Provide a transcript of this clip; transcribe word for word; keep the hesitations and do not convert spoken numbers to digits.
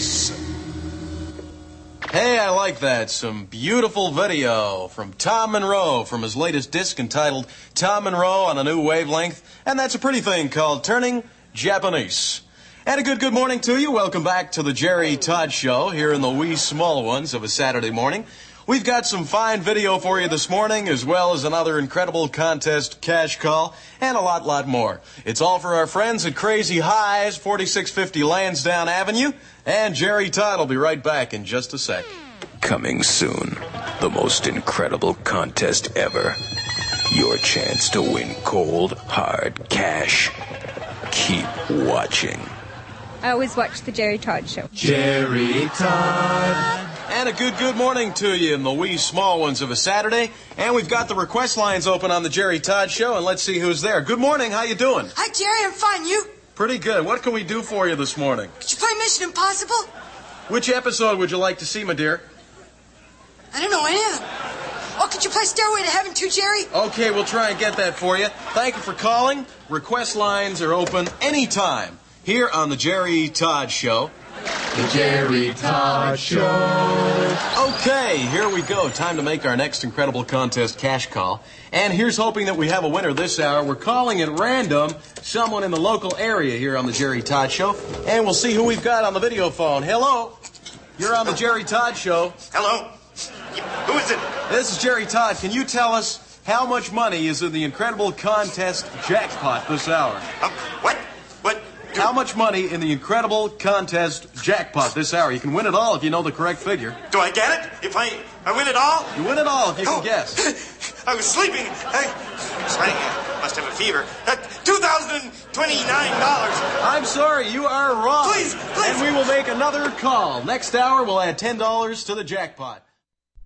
News. Hey, I like that. Some beautiful video from Tom Monroe from his latest disc entitled Tom Monroe on a New Wavelength. And that's a pretty thing called Turning Japanese. And a good good morning to you. Welcome back to the Jerry Todd Show here in the wee small ones of a Saturday morning. We've got some fine video for you this morning, as well as another incredible contest cash call, and a lot, lot more. It's all for our friends at Crazy Highs, forty-six fifty Lansdowne Avenue, and Jerry Todd will be right back in just a sec. Coming soon, the most incredible contest ever. Your chance to win cold, hard cash. Keep watching. I always watch the Jerry Todd Show. Jerry Todd. And a good, good morning to you in the wee small ones of a Saturday. And we've got the request lines open on the Jerry Todd Show, and let's see who's there. Good morning. How you doing? Hi, Jerry. I'm fine. You? Pretty good. What can we do for you this morning? Could you play Mission Impossible? Which episode would you like to see, my dear? I don't know any of them. Oh, could you play Stairway to Heaven too, Jerry? Okay, we'll try and get that for you. Thank you for calling. Request lines are open anytime here on the Jerry Todd Show. The Jerry Todd Show. Okay, here we go. Time to make our next incredible contest cash call. And here's hoping that we have a winner this hour. We're calling at random someone in the local area here on the Jerry Todd Show. And we'll see who we've got on the video phone. Hello. You're on the Jerry Todd Show. Hello. Who is it? This is Jerry Todd. Can you tell us how much money is in the incredible contest jackpot this hour? Um, what? What? How much money in the incredible contest jackpot this hour? You can win it all if you know the correct figure. Do I get it? If I I win it all? You win it all if you oh. can guess. I was sleeping. I, I must have a fever. Uh, two thousand twenty-nine dollars. I'm sorry, you are wrong. Please, please. And we will make another call. Next hour, we'll add ten dollars to the jackpot.